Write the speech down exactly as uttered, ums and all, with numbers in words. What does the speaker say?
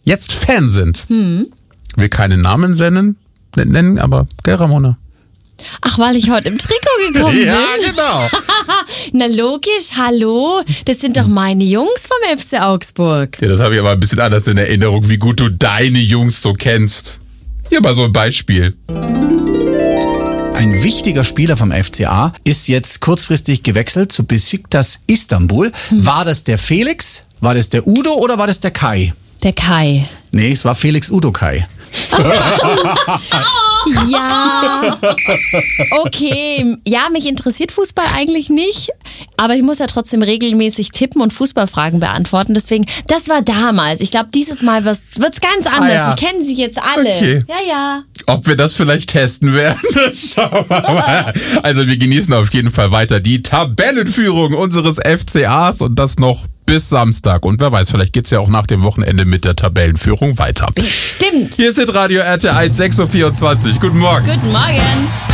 jetzt Fan sind. Hm. Will keine Namen nennen, nennen, aber gell, Ramona? Ach, weil ich heute im Trikot gekommen bin? Ja, genau. Na logisch, hallo. Das sind doch meine Jungs vom F C Augsburg. Ja, das habe ich aber ein bisschen anders in Erinnerung, wie gut du deine Jungs so kennst. Hier mal so ein Beispiel. Ein wichtiger Spieler vom F C A ist jetzt kurzfristig gewechselt zu Besiktas Istanbul. Hm. War das der Felix, war das der Udo oder war das der Kai? Der Kai. Nee, es war Felix Udo Kai. Ja, okay. Ja, mich interessiert Fußball eigentlich nicht, aber ich muss ja trotzdem regelmäßig tippen und Fußballfragen beantworten. Deswegen, das war damals. Ich glaube, dieses Mal wird es ganz anders. Ah, ja. Ich kenne sie jetzt alle. Okay. Ja, ja. Ob wir das vielleicht testen werden, das schauen wir mal. Also wir genießen auf jeden Fall weiter die Tabellenführung unseres F C As und das noch bis Samstag. Und wer weiß, vielleicht geht's ja auch nach dem Wochenende mit der Tabellenführung weiter. Bestimmt. Hier ist Radio R T eins, sechs Uhr vierundzwanzig. Guten Morgen. Guten Morgen.